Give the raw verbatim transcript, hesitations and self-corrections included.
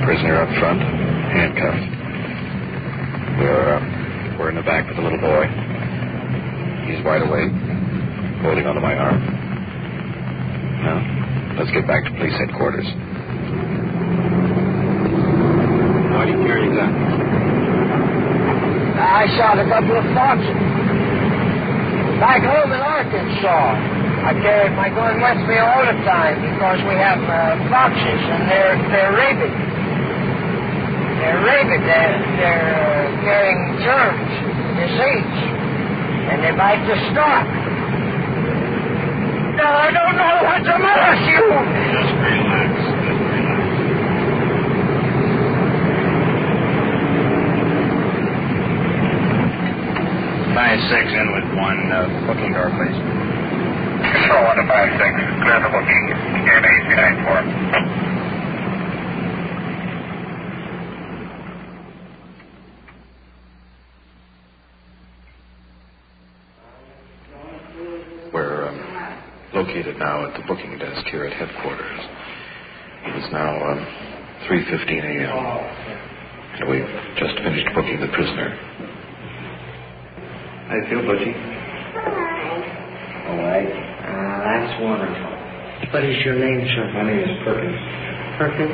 prisoner up front, handcuffed. We're, uh, we're in the back with the little boy. He's wide awake, holding onto my arm. Now, let's get back to police headquarters. How do you carry a gun? I shot a couple of foxes. Back home in Arkansas. I carried my gun with me all the time because we have uh, foxes and they're they're rabid. They're rabid. They're, they're uh, carrying germs, disease, and they bite the stock. No, I don't know what's the matter with you. Just relax. Just relax. Five six in with one uh, booking door, please. Control one to five six, clear the booking, Game A C nine four. We're um, located now at the booking desk here at headquarters. It is now um, three fifteen a.m. and we've just finished booking the prisoner. How do you feel, Butchie? All right. Uh, that's wonderful. What is your name, sir? My name is Perkins. Perkins?